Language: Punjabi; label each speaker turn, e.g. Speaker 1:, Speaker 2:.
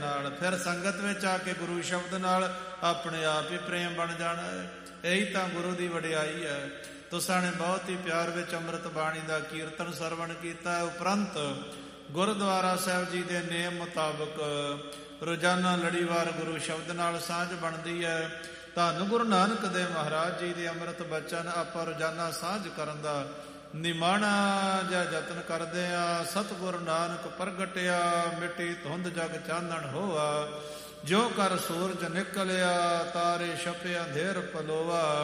Speaker 1: ਨਾਲ। ਫਿਰ ਸੰਗਤ ਵਿੱਚ ਆ ਕੇ ਗੁਰੂ ਸ਼ਬਦ ਨਾਲ ਆਪਣੇ ਆਪ ਹੀ ਪ੍ਰੇਮ ਬਣ ਜਾਣਾ ਹੈ। ਇਹੀ ਤਾਂ ਗੁਰੂ ਦੀ ਵਡਿਆਈ ਹੈ। ਤੁਸਾਂ ਨੇ ਬਹੁਤ ਹੀ ਪਿਆਰ ਵਿੱਚ ਅੰਮ੍ਰਿਤ ਬਾਣੀ ਦਾ ਕੀਰਤਨ ਸਰਵਣ ਕੀਤਾ ਹੈ। ਉਪਰੰਤ ਗੁਰਦੁਆਰਾ ਸਾਹਿਬ ਜੀ ਦੇ ਨੇਮ ਮੁਤਾਬਕ ਰੋਜ਼ਾਨਾ ਲੜੀਵਾਰ ਗੁਰੂ ਸ਼ਬਦ ਨਾਲ ਸਾਂਝ ਬਣਦੀ ਹੈ। ਧੰਨ ਗੁਰੂ ਨਾਨਕ ਦੇਵ ਮਹਾਰਾਜ ਜੀ ਦੇ ਅੰਮ੍ਰਿਤ ਬਚਨ ਆਪਾਂ ਰੋਜ਼ਾਨਾ ਸਾਂਝ ਕਰਨ ਦਾ ਨਿਮਾਣਾ ਜਾਂ ਯਤਨ ਕਰਦੇ ਆ। ਸਤਿਗੁਰੂ ਨਾਨਕ ਪ੍ਰਗਟਿਆ, ਮਿੱਟੀ ਧੁੰਦ ਜਗ ਚਾਨਣ ਹੋਆ। ਜੋ ਕਰ ਸੂਰਜ ਨਿਕਲਿਆ, ਤਾਰੇ ਛਪੇ ਅੰਧੇਰ ਪਲੋਆ।